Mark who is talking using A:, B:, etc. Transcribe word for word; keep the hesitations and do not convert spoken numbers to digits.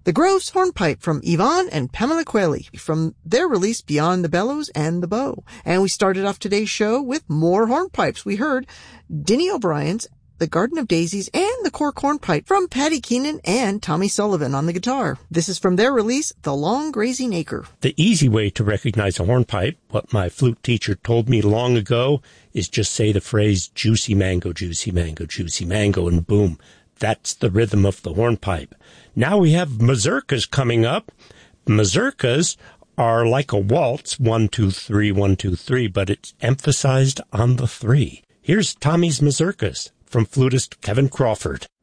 A: The Groves Hornpipe from Yvonne and Pamela Quelly from their release Beyond the Bellows and the Bow. And we started off today's show with more hornpipes. We heard Dinny O'Brien's The Garden of Daisies and the Cork Hornpipe from Paddy Keenan and Tommy Sullivan on the guitar. This is from their release, The Long Grazing Acre.
B: The easy way to recognize a hornpipe, what my flute teacher told me long ago, is just say the phrase, juicy mango, juicy mango, juicy mango, and boom. That's the rhythm of the hornpipe. Now we have mazurkas coming up. Mazurkas are like a waltz, one, two, three, one, two, three, but it's emphasized on the three. Here's Tommy's mazurkas from flutist Kevin Crawford.